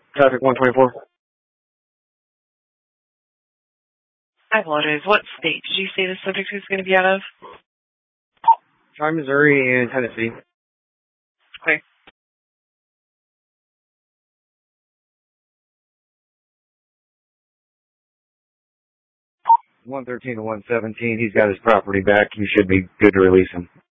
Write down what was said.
Traffic 124. I apologize. What state did you say the subject is going to be out of? Try Missouri and Tennessee. Okay. 113 to 117. He's got his property back. You should be good to release him.